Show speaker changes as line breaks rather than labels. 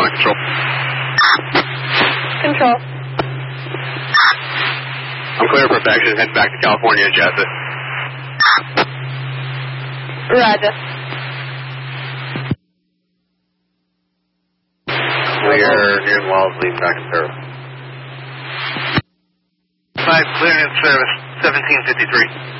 on control.
Control.
I'm clear for action. Head back to California and Jazz it.
Roger.
We are near Wellesley, back in service.
5, clearing in service, 1753.